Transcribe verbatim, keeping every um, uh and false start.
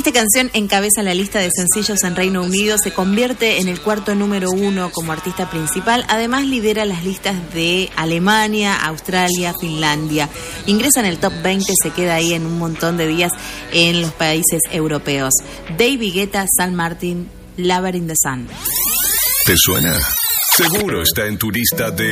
Esta canción encabeza la lista de sencillos en Reino Unido, se convierte en el cuarto número uno como artista principal, además lidera las listas de Alemania, Australia, Finlandia. Ingresa en el top veinte, se queda ahí en un montón de días en los países europeos. David Guetta, San Martin, Lover in the Sun. ¿Te suena? Seguro está en tu lista de